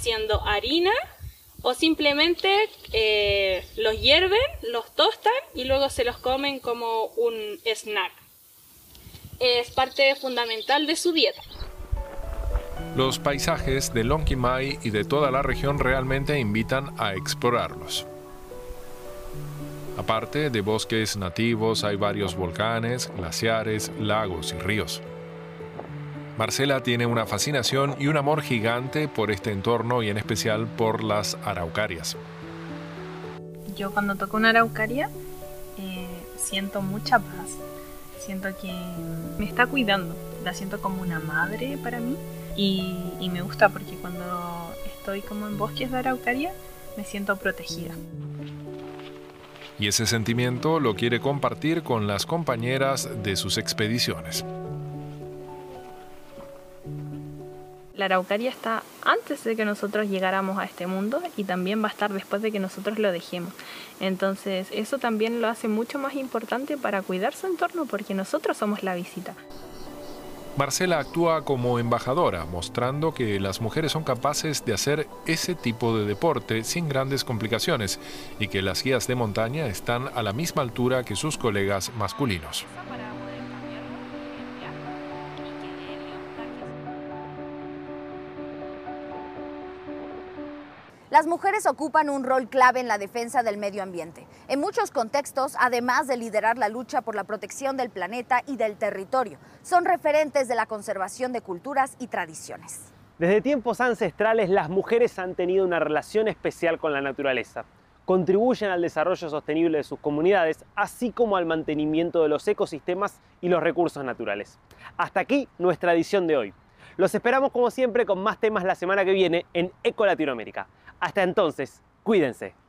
haciendo harina o simplemente los hierven, los tostan y luego se los comen como un snack. Es parte fundamental de su dieta. Los paisajes de Lonquimay y de toda la región realmente invitan a explorarlos. Aparte de bosques nativos, hay varios volcanes, glaciares, lagos y ríos. Marcela tiene una fascinación y un amor gigante por este entorno y en especial por las araucarias. Yo cuando toco una araucaria siento mucha paz, siento que me está cuidando, la siento como una madre para mí y me gusta porque cuando estoy como en bosques de araucaria me siento protegida. Y ese sentimiento lo quiere compartir con las compañeras de sus expediciones. La araucaria está antes de que nosotros llegáramos a este mundo y también va a estar después de que nosotros lo dejemos. Entonces eso también lo hace mucho más importante para cuidar su entorno porque nosotros somos la visita. Marcela actúa como embajadora, mostrando que las mujeres son capaces de hacer ese tipo de deporte sin grandes complicaciones y que las guías de montaña están a la misma altura que sus colegas masculinos. Las mujeres ocupan un rol clave en la defensa del medio ambiente. En muchos contextos, además de liderar la lucha por la protección del planeta y del territorio, son referentes de la conservación de culturas y tradiciones. Desde tiempos ancestrales, las mujeres han tenido una relación especial con la naturaleza. Contribuyen al desarrollo sostenible de sus comunidades, así como al mantenimiento de los ecosistemas y los recursos naturales. Hasta aquí nuestra edición de hoy. Los esperamos como siempre con más temas la semana que viene en Eco Latinoamérica. Hasta entonces, cuídense.